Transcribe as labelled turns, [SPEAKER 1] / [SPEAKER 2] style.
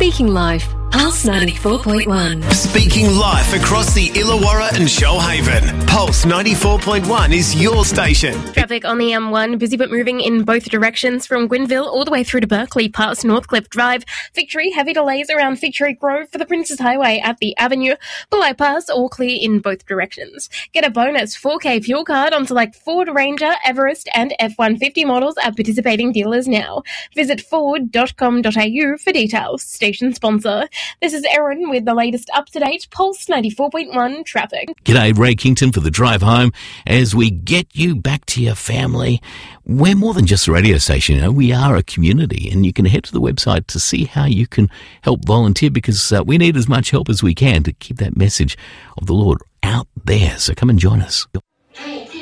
[SPEAKER 1] Speaking Life, Pulse 94.1.
[SPEAKER 2] Speaking life across the Illawarra and Shoalhaven. Pulse 94.1 is your station.
[SPEAKER 3] Traffic on the M1, busy but moving in both directions from Gwynville all the way through to Berkeley past Northcliffe Drive. Victory, heavy delays around Victory Grove for the Princes Highway at the Avenue. Bypass, all clear in both directions. Get a bonus 4K fuel card on select Ford Ranger, Everest and F-150 models at participating dealers now. Visit ford.com.au for details. Station sponsor. This is Erin with the latest up-to-date Pulse 94.1 traffic.
[SPEAKER 4] G'day, Ray Kington for the drive home. As we get you back to your family, we're more than just a radio station. You know, we are a community, and you can head to the website to see how you can help volunteer, because we need as much help as we can to keep that message of the Lord out there. So come and join us.